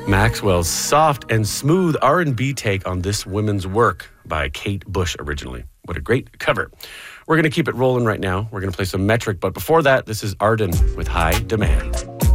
Maxwell's soft and smooth R&B take on This Woman's Work by Kate Bush originally. What a great cover. We're going to keep it rolling right now. We're going to play some Metric, but before that, this is Arden with High Demand.